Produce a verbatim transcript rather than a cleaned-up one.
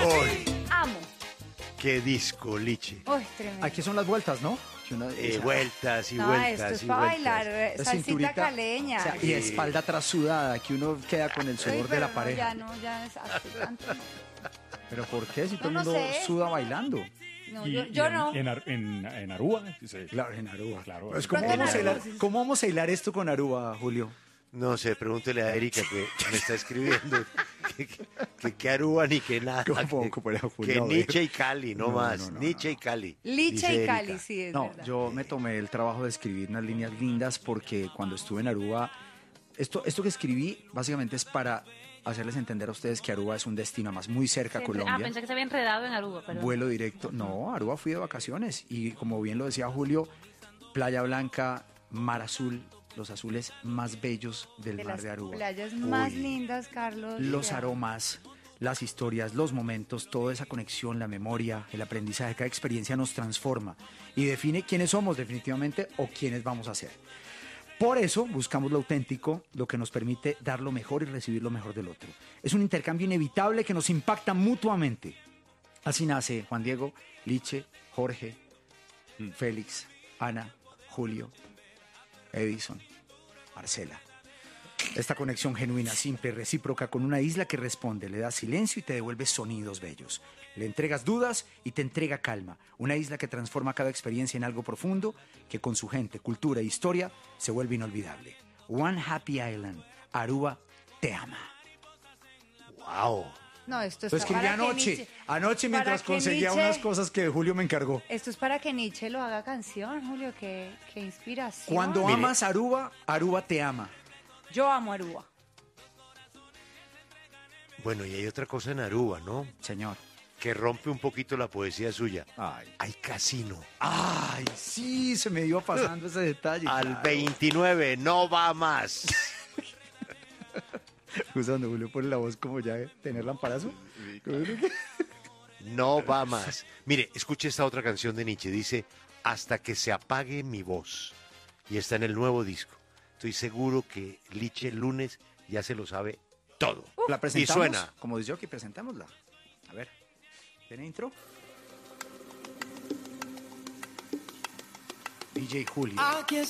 Uy, Amo. qué disco, Liche. Uy, tremendo. Aquí son las vueltas, ¿no? Que uno- Eh, esa- vueltas y No, vueltas esto es y para vueltas. bailar, eh, la salsita cinturita, caleña. o sea, y espalda atrás sudada, que uno queda con el Ay, sudor de pero la no, pareja. ya no, ya es así tanto. no. ¿Pero por qué? Si todo No, el no mundo sé. suda bailando. No, Y- yo, y yo en, no. En, Ar- en- en Aruba. sí. Claro, en Aruba. Claro. Pues, ¿cómo, Pronto en vamos a hilar, Aruba, sí. ¿Cómo vamos a hilar esto con Aruba, Julio? No sé, pregúntele a Erika que me está escribiendo que, que, que, que Aruba ni que nada. ¿Cómo? que, ¿Cómo era, que Julio? A ver. Nietzsche y Cali, no, No, más. no, no, Nietzsche no. y Cali. Liche dice y Erika. Cali, sí, es No, verdad. yo me tomé el trabajo de escribir unas líneas lindas porque cuando estuve en Aruba, esto, esto que escribí básicamente es para hacerles entender a ustedes que Aruba es un destino más muy cerca a Siempre- Colombia. Ah, pensé que se había enredado en Aruba, pero... Vuelo directo. No, Aruba fui de vacaciones y como bien lo decía Julio, Playa Blanca, mar azul, los azules más bellos del de mar las de Aruba. playas más Uy. lindas, Carlos. Los Ya. aromas, las historias, los momentos, toda esa conexión, la memoria, el aprendizaje, cada experiencia nos transforma y define quiénes somos definitivamente o quiénes vamos a ser. Por eso buscamos lo auténtico, lo que nos permite dar lo mejor y recibir lo mejor del otro. Es un intercambio inevitable que nos impacta mutuamente. Así nace Juan Diego, Liche, Jorge, Félix, Ana, Julio, Edison, Marcela. Esta conexión genuina, simple, recíproca con una isla que responde, le da silencio y te devuelve sonidos bellos. Le entregas dudas y te entrega calma. Una isla que transforma cada experiencia en algo profundo que con su gente, cultura e historia se vuelve inolvidable. One Happy Island. Aruba te ama. Wow. No, esto es Lo escribí para que anoche, Nietzsche- anoche mientras para que conseguía Nietzsche- unas cosas que Julio me encargó. Esto es para que Nietzsche lo haga canción, Julio. Qué, qué inspiración. Cuando Mire. amas Aruba, Aruba te ama. Yo amo Aruba. Bueno, y hay otra cosa en Aruba, ¿no? Señor. Que rompe un poquito la poesía suya. Ay. Hay casino. Ay, sí, se me iba pasando ese detalle. Al claro. veintinueve, no va más. Justo donde Julio pone la voz como ya, ¿eh? ¿Tener lamparazo? No va más. Mire, escuche esta otra canción de Nietzsche. Dice, hasta que se apague mi voz. Y está en el nuevo disco. Estoy seguro que Liche el lunes ya se lo sabe todo. La Y presentamos. suena. Como dice yo, que presentámosla. A ver, ¿tiene intro? D J Julio.